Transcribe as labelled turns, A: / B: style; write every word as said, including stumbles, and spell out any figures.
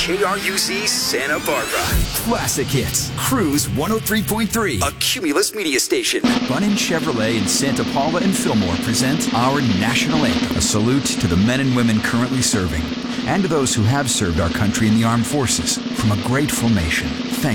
A: K R U Z Santa Barbara.
B: Classic hits. Cruise one oh three point three.
A: A Cumulus media station.
B: Bunnin Chevrolet in Santa Paula and Fillmore present our national anthem. A salute to the men and women currently serving and to those who have served our country in the armed forces. From a grateful nation, thank